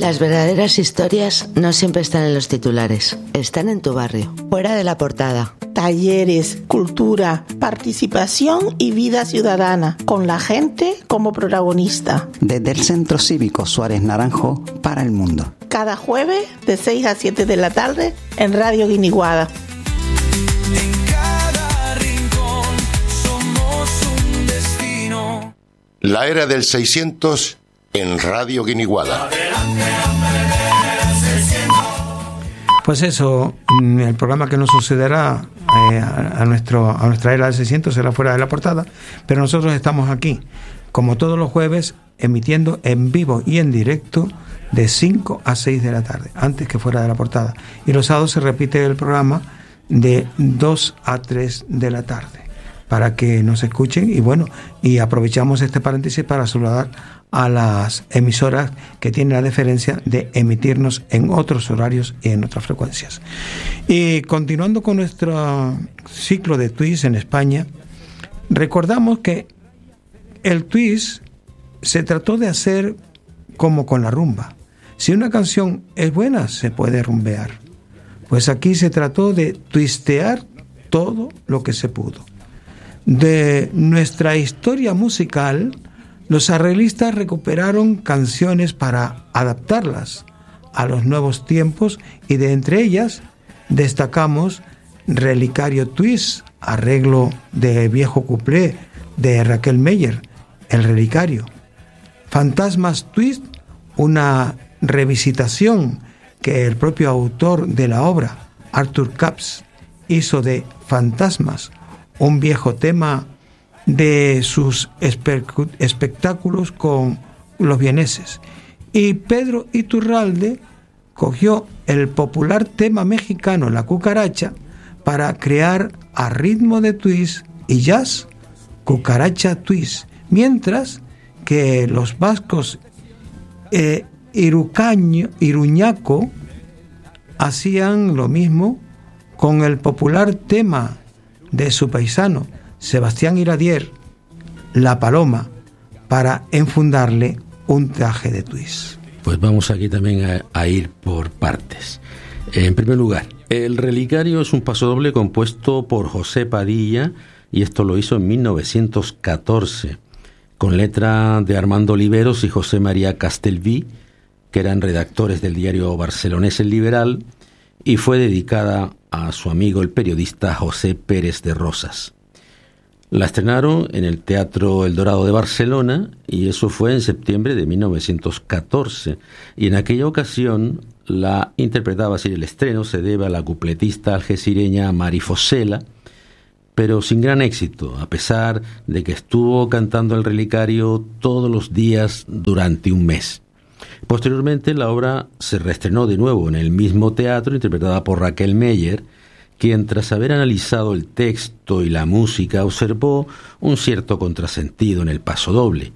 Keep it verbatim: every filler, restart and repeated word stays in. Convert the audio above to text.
Las verdaderas historias no siempre están en los titulares, están en tu barrio, fuera de la portada. Talleres, cultura, participación y vida ciudadana, con la gente como protagonista. Desde el Centro Cívico Suárez Naranjo para el mundo. Cada jueves de seis a siete de la tarde en Radio Guiniguada. En cada rincón somos un destino. La era del seiscientos en Radio Guiniguada. Pues eso, el programa que nos sucederá eh, a, nuestro, a nuestra era del seiscientos será fuera de la portada, pero nosotros estamos aquí, como todos los jueves, emitiendo en vivo y en directo de cinco a seis de la tarde, antes que fuera de la portada. Y los sábados se repite el programa de dos a tres de la tarde, para que nos escuchen. Y bueno, y aprovechamos este paréntesis para saludar a las emisoras que tienen la deferencia de emitirnos en otros horarios y en otras frecuencias. Y continuando con nuestro ciclo de twist en España, recordamos que el twist se trató de hacer como con la rumba. Si una canción es buena, se puede rumbear. Pues aquí se trató de twistear todo lo que se pudo. De nuestra historia musical, los arreglistas recuperaron canciones para adaptarlas a los nuevos tiempos, y de entre ellas destacamos Relicario Twist, arreglo de viejo cuplé de Raquel Meyer, El Relicario. Fantasmas Twist, una revisitación que el propio autor de la obra, Arthur Capps, hizo de Fantasmas, un viejo tema de sus espe- espectáculos con los vieneses. Y Pedro Iturralde cogió el popular tema mexicano La Cucaracha para crear a ritmo de twist y jazz Cucaracha Twist, mientras que los vascos eh, Irucaño, Iruñaco hacían lo mismo con el popular tema de su paisano Sebastián Iradier, La Paloma, para enfundarle un traje de twist. Pues vamos aquí también a, a ir por partes. En primer lugar, El Relicario es un pasodoble compuesto por José Padilla, y esto lo hizo en mil novecientos catorce, con letra de Armando Oliveros y José María Castelví, que eran redactores del diario barcelonés El Liberal, y fue dedicada a su amigo el periodista José Pérez de Rosas. La estrenaron en el Teatro El Dorado de Barcelona, y eso fue en septiembre de mil novecientos catorce, y en aquella ocasión la interpretaba, así el estreno se debe a la cupletista algecireña Mari Fosela, pero sin gran éxito, a pesar de que estuvo cantando El Relicario todos los días durante un mes. Posteriormente la obra se reestrenó de nuevo en el mismo teatro, interpretada por Raquel Meyer, quien tras haber analizado el texto y la música observó un cierto contrasentido en el pasodoble,